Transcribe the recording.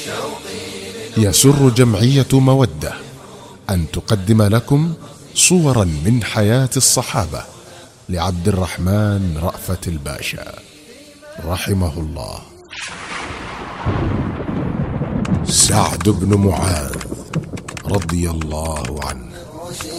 يسر جمعية مودة أن تقدم لكم صورا من حياة الصحابة لعبد الرحمن رأفت الباشا رحمه الله. سعد بن معاذ رضي الله عنه.